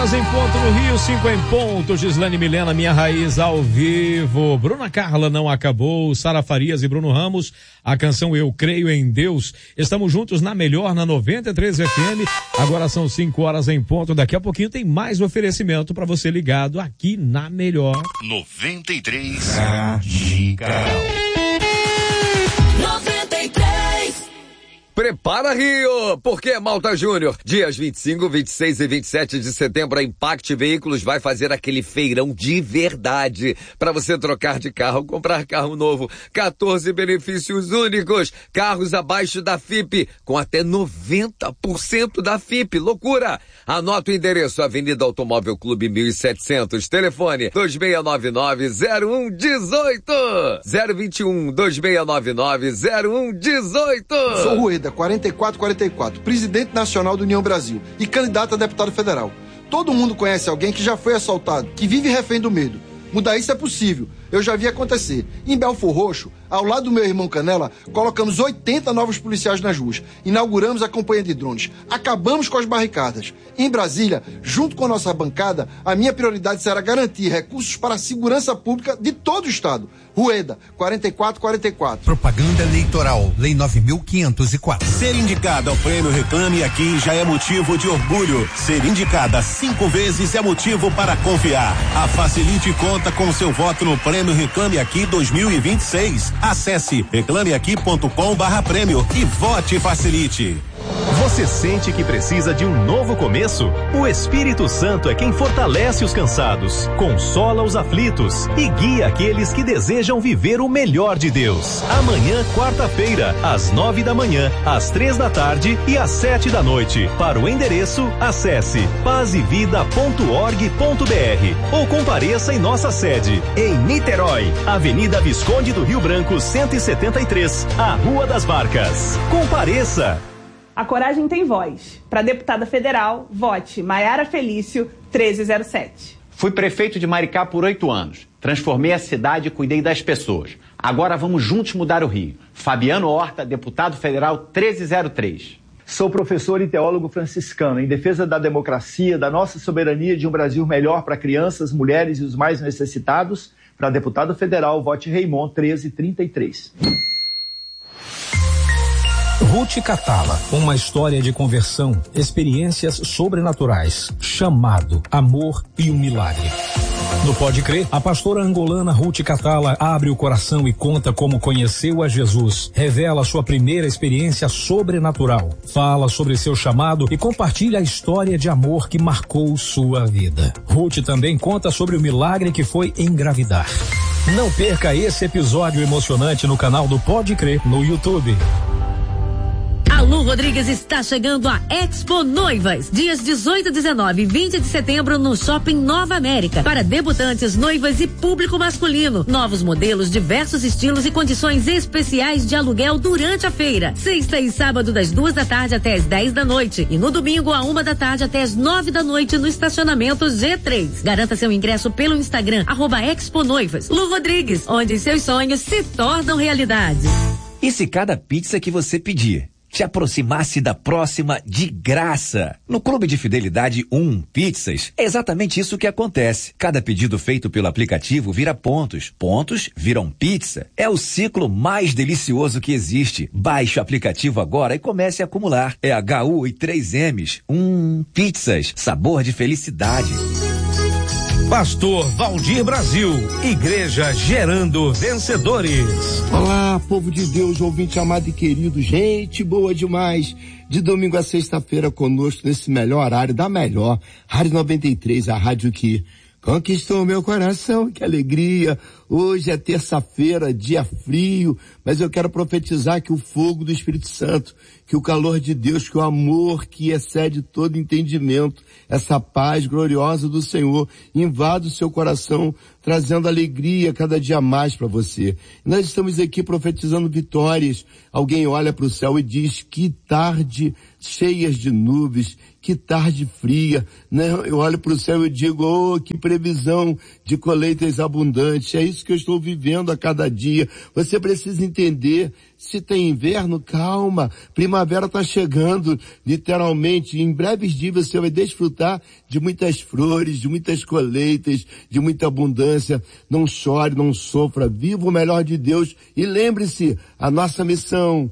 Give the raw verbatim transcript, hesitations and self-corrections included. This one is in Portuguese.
horas em ponto no Rio, cinco em ponto. Gislane Milena, Minha Raiz ao vivo. Bruna Carla, Não Acabou. Sara Farias e Bruno Ramos, a canção Eu Creio em Deus. Estamos juntos na melhor, na noventa e três F M. Agora são cinco horas em ponto. Daqui a pouquinho tem mais oferecimento para você ligado aqui na melhor. noventa e três Radical. Prepara, Rio, porque é Malta Júnior. Dias vinte e cinco, vinte e seis e vinte e sete de setembro, a Impact Veículos vai fazer aquele feirão de verdade para você trocar de carro, comprar carro novo. quatorze benefícios únicos, carros abaixo da F I P, com até noventa por cento da F I P. Loucura! Anota o endereço, Avenida Automóvel Clube mil e setecentos, telefone dois seis nove nove, zero um um oito, zero dois um, dois seis nove nove, zero um um oito. Sou Rueda, quarenta e quatro quarenta e quatro, presidente nacional do União Brasil e candidato a deputado federal. Todo mundo conhece alguém que já foi assaltado, que vive refém do medo. Mudar isso é possível. Eu já vi acontecer. Em Belfor Roxo, ao lado do meu irmão Canela, colocamos oitenta novos policiais nas ruas. Inauguramos a campanha de drones. Acabamos com as barricadas. Em Brasília, junto com a nossa bancada, a minha prioridade será garantir recursos para a segurança pública de todo o estado. Rueda, quarenta e quatro quarenta e quatro. Propaganda eleitoral, Lei nove mil quinhentos e quatro. Ser indicada ao Prêmio Reclame Aqui já é motivo de orgulho. Ser indicada cinco vezes é motivo para confiar. A Facilite conta com seu voto no Prêmio Reclame Aqui dois mil e vinte e seis. Acesse reclame aqui ponto com barra prêmio e vote Facilite. Você sente que precisa de um novo começo? O Espírito Santo é quem fortalece os cansados, consola os aflitos e guia aqueles que desejam viver o melhor de Deus. Amanhã, quarta-feira, às nove da manhã, às três da tarde e às sete da noite. Para o endereço, acesse paz e vida ponto org ponto br ou compareça em nossa sede, em Niterói, Avenida Visconde do Rio Branco, cento e setenta e três, a Rua das Barcas. Compareça! A coragem tem voz. Para deputada federal, vote Maiara Felício, treze zero sete. Fui prefeito de Maricá por oito anos. Transformei a cidade e cuidei das pessoas. Agora vamos juntos mudar o Rio. Fabiano Horta, deputado federal, treze zero três. Sou professor e teólogo franciscano em defesa da democracia, da nossa soberania, de um Brasil melhor para crianças, mulheres e os mais necessitados. Para deputado federal, vote Raymond, treze trinta e três. Ruth Catala, uma história de conversão, experiências sobrenaturais, chamado, amor e um milagre. No Pode Crer, a pastora angolana Ruth Catala abre o coração e conta como conheceu a Jesus, revela sua primeira experiência sobrenatural, fala sobre seu chamado e compartilha a história de amor que marcou sua vida. Ruth também conta sobre o milagre que foi engravidar. Não perca esse episódio emocionante no canal do Pode Crer no YouTube. A Lu Rodrigues está chegando a Expo Noivas, dias dezoito, dezenove e vinte de setembro no Shopping Nova América, para debutantes, noivas e público masculino. Novos modelos, diversos estilos e condições especiais de aluguel durante a feira. Sexta e sábado das duas da tarde até as dez da noite e no domingo a uma da tarde até as nove da noite no estacionamento G três. Garanta seu ingresso pelo Instagram, arroba Expo Noivas. Lu Rodrigues, onde seus sonhos se tornam realidade. E se cada pizza que você pedir te aproximasse da próxima de graça? No Clube de Fidelidade um Pizzas, é exatamente isso que acontece. Cada pedido feito pelo aplicativo vira pontos. Pontos viram pizza. É o ciclo mais delicioso que existe. Baixe o aplicativo agora e comece a acumular. É H U e três M's. Um Pizzas. Sabor de felicidade. Pastor Valdir Brasil, Igreja Gerando Vencedores. Olá, povo de Deus, ouvinte amado e querido, gente boa demais. De domingo a sexta-feira conosco nesse melhor horário, da melhor, Rádio noventa e três, a rádio que conquistou meu coração, que alegria. Hoje é terça-feira, dia frio, mas eu quero profetizar que o fogo do Espírito Santo, que o calor de Deus, que o amor que excede todo entendimento, essa paz gloriosa do Senhor, invada o seu coração, trazendo alegria cada dia mais para você. Nós estamos aqui profetizando vitórias. Alguém olha para o céu e diz: que tarde cheias de nuvens. Que tarde fria, né? Eu olho para o céu e digo, oh, que previsão de colheitas abundantes. É isso que eu estou vivendo a cada dia. Você precisa entender, se tem inverno, calma. Primavera está chegando, literalmente. Em breves dias você vai desfrutar de muitas flores, de muitas colheitas, de muita abundância. Não chore, não sofra. Viva o melhor de Deus. E lembre-se, a nossa missão